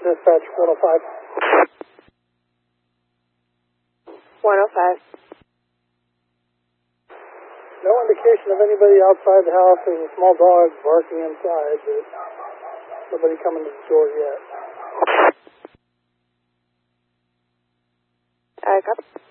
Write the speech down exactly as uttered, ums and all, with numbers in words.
Dispatch one oh five. one oh five. No indication of anybody outside the house. There's a small dog barking inside, but nobody coming to the door yet. Uh, copy.